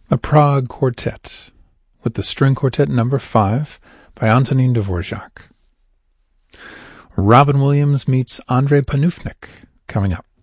A Prague Quartet with the String Quartet No. 5 by Antonin Dvorak. Robin Williams meets Andrei Panufnik coming up.